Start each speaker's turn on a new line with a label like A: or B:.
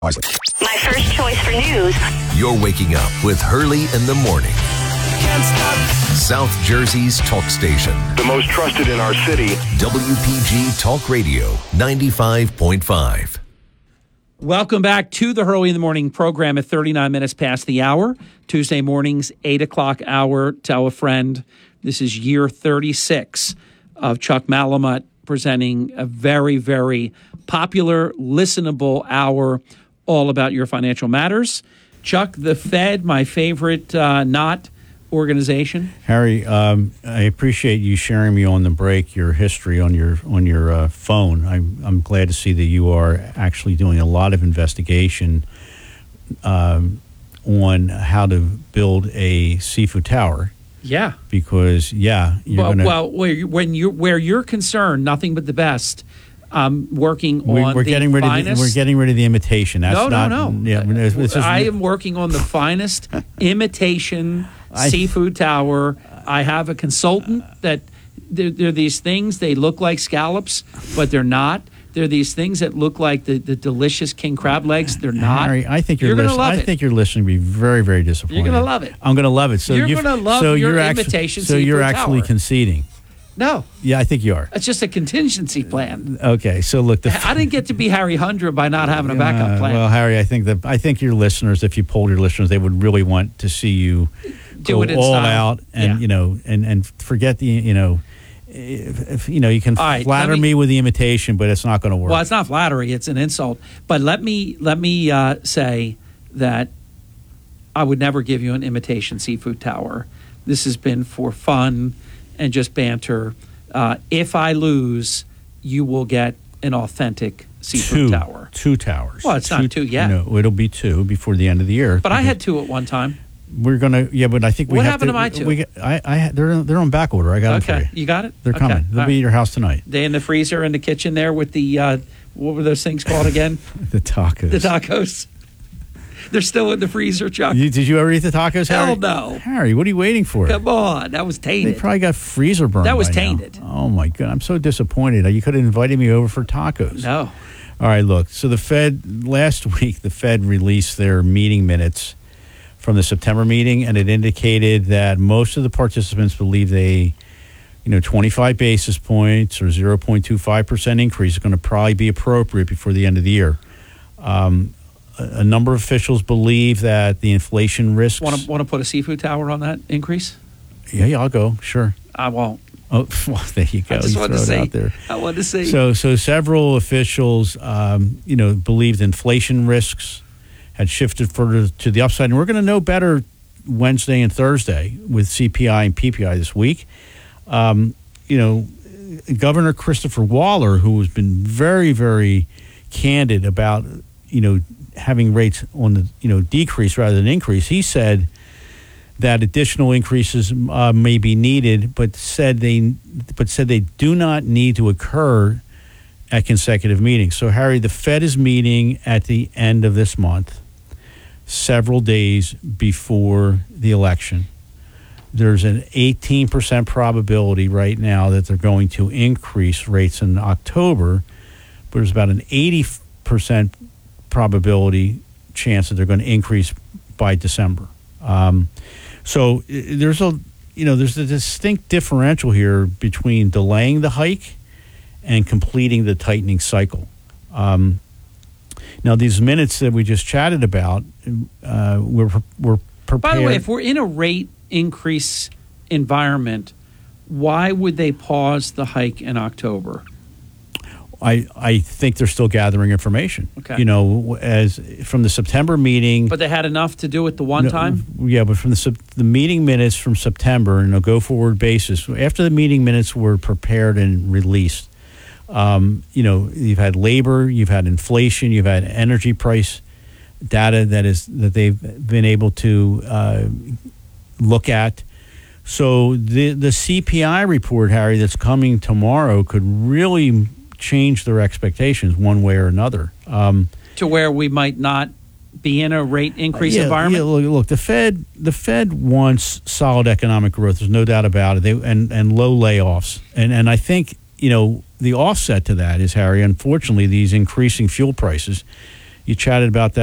A: My first choice for news.
B: You're waking up with Hurley in the morning.
C: Can't stop.
B: South Jersey's talk station.
D: The most trusted in our city.
B: WPG Talk Radio 95.5.
E: Welcome back to the Hurley in the Morning program at 39 minutes past the hour. Tuesday mornings, 8 o'clock hour. Tell a friend. This is year 36 of Chuck Malamut presenting a very, very popular, listenable hour all about your financial matters. Chuck, the Fed, my favorite not organization.
F: Harry, I appreciate you sharing me on the break your history on your phone. I'm glad to see that you are actually doing a lot of investigation on how to build a seafood tower.
E: Yeah,
F: because you're gonna.
E: Well, where you're concerned, nothing but the best. Working on
F: we're getting rid
E: finest.
F: We're getting rid of the imitation. That's
E: No.
F: Yeah,
E: I am working on the finest imitation seafood tower. I have a consultant that they're these things. They look like scallops, but they're not. They're these things that look like the delicious king crab legs. They're not.
F: Harry, I think you're
E: going to love it.
F: I think your listening will be very, very disappointed.
E: You're going to love it.
F: I'm going to love it. So
E: you're going to love your imitation.
F: So you're
E: seafood
F: actually
E: tower.
F: conceding.
E: No.
F: Yeah, I think you are.
E: It's just a contingency plan.
F: Okay, so look,
E: I didn't get to be Harry Hundred by not having a backup plan.
F: Well, Harry, I think your listeners, if you polled your listeners, they would really want to see you
E: do it in
F: all
E: style.
F: out, and and forget the if you can flatter me with the imitation, but it's not going to work.
E: Well, it's not flattery; it's an insult. But let me say that I would never give you an imitation seafood tower. This has been for fun and just banter. If I lose, you will get an authentic seafood tower.
F: 2 towers.
E: Well, it's not 2 yet.
F: No, it'll be 2 before the end of the year.
E: But I had 2 at one time.
F: We're gonna, but I think we
E: what
F: have
E: happened
F: to.
E: to my 2?
F: They're on back order. I got them for
E: Okay,
F: you.
E: you got it.
F: They're coming. They'll be at your house tonight.
E: They in the freezer in the kitchen there with the what were those things called again?
F: The tacos.
E: The tacos. They're still in the freezer, Chuck.
F: Did you ever eat the tacos, Harry?
E: Hell no.
F: Harry, what are you waiting for?
E: Come on, that was tainted.
F: They probably got freezer burned.
E: That was
F: by
E: tainted.
F: Now. Oh my God, I'm so disappointed. You could have invited me over for tacos.
E: No.
F: All right, look. So the Fed last week, the Fed released their meeting minutes from the September meeting, and it indicated that most of the participants believe 25 basis points or 0.25% increase is going to probably be appropriate before the end of the year. A number of officials believe that the inflation risks.
E: Want to put a seafood tower on that increase?
F: Yeah, I'll go. Sure.
E: I won't.
F: Oh, well, there you go.
E: I just wanted to see.
F: Out there.
E: I wanted to see.
F: So several officials, believed inflation risks had shifted further to the upside, and we're going to know better Wednesday and Thursday with CPI and PPI this week. Governor Christopher Waller, who has been very, very candid about having rates on the decrease rather than increase, he said that additional increases may be needed, but said they do not need to occur at consecutive meetings. So, Harry, the Fed is meeting at the end of this month, several days before the election. There's an 18% probability right now that they're going to increase rates in October, but there's about an 80% probability chance that they're going to increase by December. So there's a distinct differential here between delaying the hike and completing the tightening cycle. Now, these minutes that we just chatted about, we're prepared.
E: By the way, if we're in a rate increase environment, why would they pause the hike in October?
F: I think they're still gathering information.
E: Okay.
F: As from the September meeting.
E: But they had enough to do it the one time?
F: Yeah, but from the meeting minutes from September on a go-forward basis, after the meeting minutes were prepared and released, you've had labor, you've had inflation, you've had energy price data that they've been able to look at. So the CPI report, Harry, that's coming tomorrow could really change their expectations one way or another.
E: To where we might not be in a rate increase environment?
F: Yeah, look, the Fed wants solid economic growth. There's no doubt about it. And low layoffs. And I think, the offset to that is, Harry, unfortunately, these increasing fuel prices. You chatted about that.